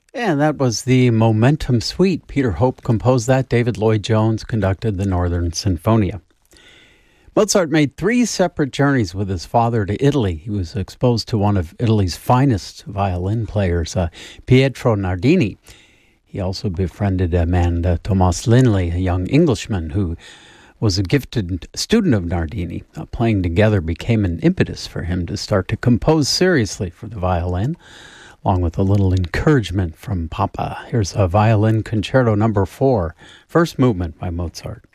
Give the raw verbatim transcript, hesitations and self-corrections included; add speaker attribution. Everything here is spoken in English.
Speaker 1: And that was the Momentum Suite. Peter Hope composed that. David Lloyd-Jones conducted the Northern Sinfonia. Mozart made three separate journeys with his father to Italy. He was exposed to one of Italy's finest violin players, uh, Pietro Nardini. He also befriended a man, uh, Thomas Linley, a young Englishman who was a gifted student of Nardini. Uh, playing together became an impetus for him to start to compose seriously for the violin, along with a little encouragement from Papa. Here's a Violin Concerto number four, first movement by Mozart.